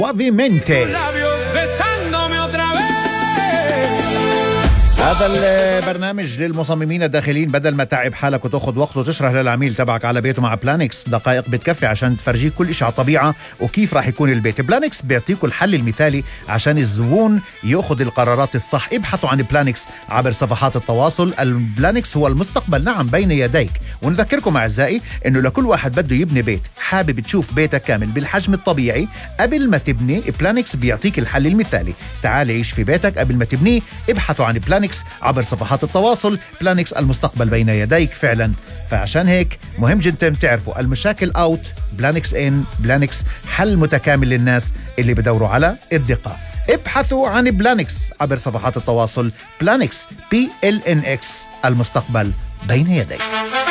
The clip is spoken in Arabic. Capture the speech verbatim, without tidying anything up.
Suavemente. هذا البرنامج للمصممين الداخليين، بدل ما تعب حالك وتاخذ وقت وتشرح للعميل تبعك على بيته مع بلانكس، دقائق بتكفي عشان تفرجيك كل شيء على الطبيعة وكيف راح يكون البيت. بلانكس بيعطيكم الحل المثالي عشان الزبون ياخذ القرارات الصح. ابحثوا عن بلانكس عبر صفحات التواصل. البلانكس هو المستقبل، نعم، بين يديك. ونذكركم أعزائي إنه لكل واحد بده يبني بيت، حابب تشوف بيتك كامل بالحجم الطبيعي قبل ما تبني، بلانكس بيعطيك الحل المثالي. تعال عيش في بيتك قبل ما تبنيه. ابحثوا عن بلانكس عبر صفحات التواصل. بلانكس المستقبل بين يديك فعلا. فعشان هيك مهم جدا تعرفوا المشاكل اوت، بلانكس ان. بلانكس حل متكامل للناس اللي بدوروا على الدقة. ابحثوا عن بلانكس عبر صفحات التواصل. بلانكس، بي ال ان اكس، المستقبل بين يديك.